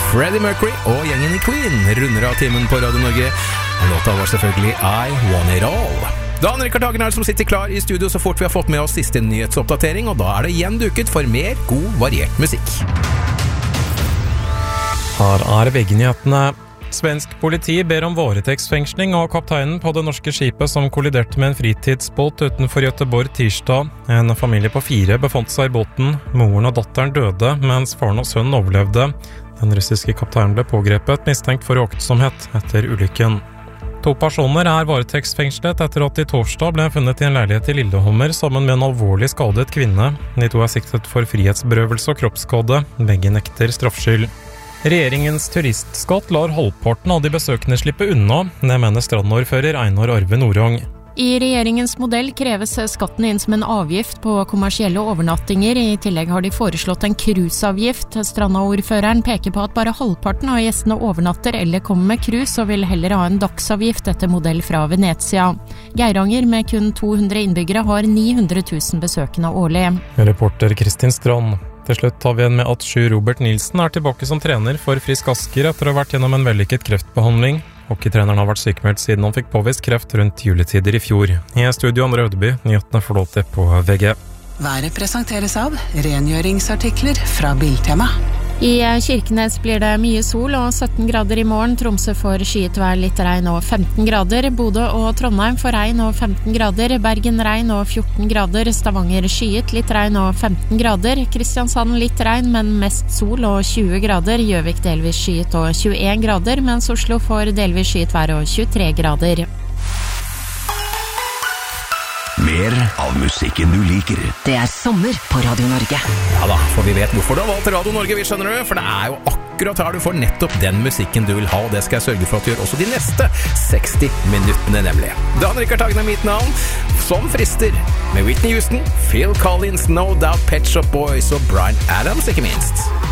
Freddie Mercury og gjengen i Queen runder av timen på Radio Norge. Og låta var selvfølgelig I Want It All. Dan Rikard Hagen som sitter klar i studio så fort vi har fått med oss siste nyhetsoppdatering, og da det igjen duket for mer god, variert musikk. Her VG-nyhetene. Svensk politi ber om varetektsfengsling av kapteinen på det norske skipet som kolliderte med en fritidsbåt utenfor Göteborg tirsdag. En familie på 4 befant seg i båten. Moren og datteren døde, mens faren og sønnen overlevde. Den russiske kapteinen ble pågrepet, mistenkt for aktsomhet etter ulykken. 2 personer varetektsfengslet etter at de torsdag ble funnet i en leilighet i Lillehammer sammen med en alvorlig skadet kvinne. De 2 siktet for frihetsberøvelse og kroppsskade. Begge nekter straffskyld. Regjeringens turistskatt lar halvparten av de besøkende slippe unna, det mener strandordfører Einar Arve Norong. I regjeringens modell kreves skatten inn som en avgift på kommersielle overnattinger. I tillegg har de foreslått en cruiseavgift. Strandordføreren peker på at bare halvparten av gjestene overnatter eller kommer med cruise, og vil heller ha en dagsavgift etter modell fra Venezia. Geiranger med kun 200 innbyggere har 900 000 besøkende årlig. Reporter Kristin Strand. Til slutt tar vi igjen med at Sjur Robert Nilsen tilbake som trener for Frisk Asker etter å ha vært gjennom en vellykket kreftbehandling. Hockeytreneren har vært sykemeldt siden han fikk påvist kreft rundt juletider i fjor. I studio Andre Ødeby, nyhetene får lov til på VG. Været presenteres av rengjøringsartikler fra Biltema. I Kirkenes blir det mye sol og 17 grader i morgen. Tromsø får skyet vær, litt regn og 15 grader. Bodø og Trondheim får regn og 15 grader. Bergen regn og 14 grader. Stavanger skyet, litt regn og 15 grader. Kristiansand litt regn, men mest sol og 20 grader. Gjøvik delvis skyet og 21 grader, mens Oslo får delvis skyet vær og 23 grader. Mer av musikken du liker. Det sommer på Radio Norge. Ja da, for vi vet hvorfor du har valgt Radio Norge, vi skjønner du. For det jo akkurat her du får nettopp den musikken du vil ha, og det skal jeg sørge for at du gjør også de neste 60 minuttene nemlig. Dan Rikard Hagen mitt navn, som frister, med Whitney Houston, Phil Collins, No Doubt, Pet Shop Boys og Bryan Adams ikke minst.